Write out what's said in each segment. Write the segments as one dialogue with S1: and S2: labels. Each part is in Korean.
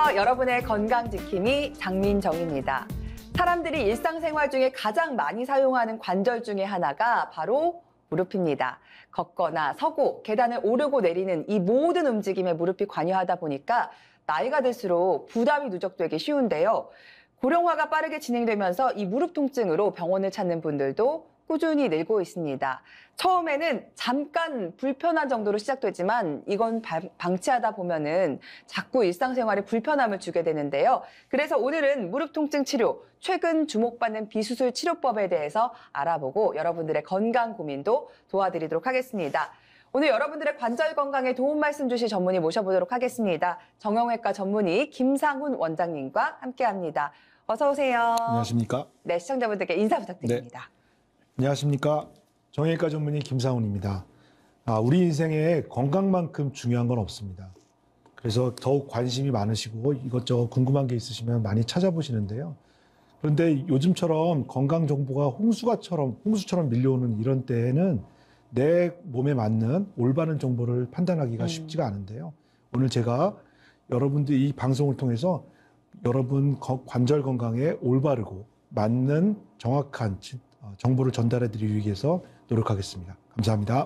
S1: 여러분의 건강 지킴이 장민정입니다. 사람들이 일상생활 중에 가장 많이 사용하는 관절 중에 하나가 바로 무릎입니다. 걷거나 서고 계단을 오르고 내리는 이 모든 움직임에 무릎이 관여하다 보니까 나이가 들수록 부담이 누적되기 쉬운데요. 고령화가 빠르게 진행되면서 이 무릎 통증으로 병원을 찾는 분들도 꾸준히 늘고 있습니다. 처음에는 잠깐 불편한 정도로 시작되지만 이건 방치하다 보면은 자꾸 일상생활에 불편함을 주게 되는데요. 그래서 오늘은 무릎 통증 치료, 최근 주목받는 비수술 치료법에 대해서 알아보고 여러분들의 건강 고민도 도와드리도록 하겠습니다. 오늘 여러분들의 관절 건강에 도움 말씀 주실 전문의 모셔보도록 하겠습니다. 정형외과 전문의 김상훈 원장님과 함께합니다. 어서 오세요.
S2: 안녕하십니까?
S1: 네, 시청자분들께 인사 부탁드립니다.
S2: 네. 안녕하십니까? 정형외과 전문의 김상훈입니다. 우리 인생에 건강만큼 중요한 건 없습니다. 그래서 더욱 관심이 많으시고 이것저것 궁금한 게 있으시면 많이 찾아보시는데요. 그런데 요즘처럼 건강 정보가 홍수처럼 밀려오는 이런 때에는 내 몸에 맞는 올바른 정보를 판단하기가 쉽지가 않은데요. 오늘 제가 여러분들 이 방송을 통해서 여러분 관절 건강에 올바르고 맞는 정확한 정보를 전달해 드리기 위해서 노력하겠습니다. 감사합니다.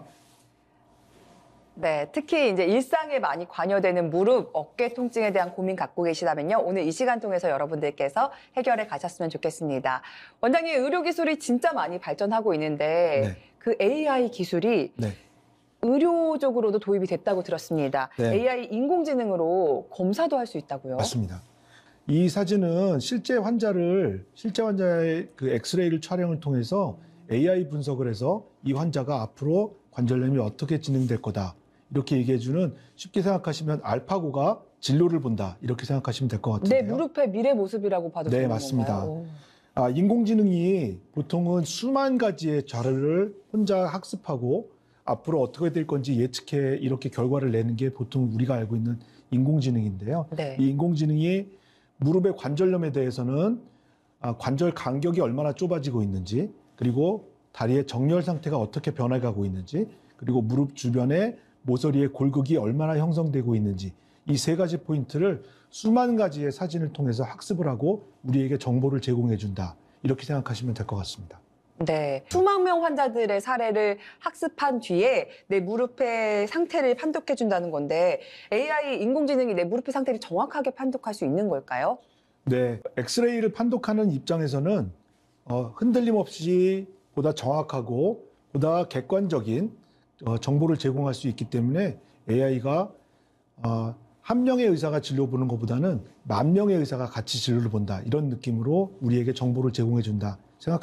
S1: 네, 특히 이제 일상에 많이 관여되는 무릎, 어깨 통증에 대한 고민 갖고 계시다면요. 오늘 이 시간 통해서 여러분들께서 해결해 가셨으면 좋겠습니다. 원장님, 의료 기술이 진짜 많이 발전하고 있는데
S2: 네.
S1: 그 AI 기술이
S2: 네.
S1: 의료적으로도 도입이 됐다고 들었습니다.
S2: 네.
S1: AI 인공지능으로 검사도 할 수 있다고요?
S2: 맞습니다. 이 사진은 실제 환자의 그 엑스레이를 촬영을 통해서 AI 분석을 해서 이 환자가 앞으로 관절염이 어떻게 진행될 거다. 이렇게 얘기해주는, 쉽게 생각하시면 알파고가 진로를 본다. 이렇게 생각하시면 될 것 같은데요.
S1: 내 무릎의 미래 모습이라고 봐도
S2: 네,
S1: 되는
S2: 맞습니다.
S1: 건가요?
S2: 인공지능이 보통은 수만 가지의 자료를 혼자 학습하고 앞으로 어떻게 될 건지 예측해 이렇게 결과를 내는 게 보통 우리가 알고 있는 인공지능인데요.
S1: 네.
S2: 이 인공지능이 무릎의 관절염에 대해서는 관절 간격이 얼마나 좁아지고 있는지, 그리고 다리의 정렬 상태가 어떻게 변해가고 있는지, 그리고 무릎 주변에 모서리의 골격이 얼마나 형성되고 있는지, 이 세 가지 포인트를 수만 가지의 사진을 통해서 학습을 하고 우리에게 정보를 제공해 준다. 이렇게 생각하시면 될 것 같습니다.
S1: 네, 수만 명 환자들의 사례를 학습한 뒤에 내 무릎의 상태를 판독해 준다는 건데 AI 인공지능이 내 무릎의 상태를 정확하게 판독할 수 있는 걸까요?
S2: 네, 엑스레이를 판독하는 입장에서는 흔들림 없이 보다 정확하고 보다 객관적인 정보를 제공할 수 있기 때문에 AI가 한 명의 의사가 진료 보는 것보다는 만 명의 의사가 같이 진료를 본다. 이런 느낌으로 우리에게 정보를 제공해 준다.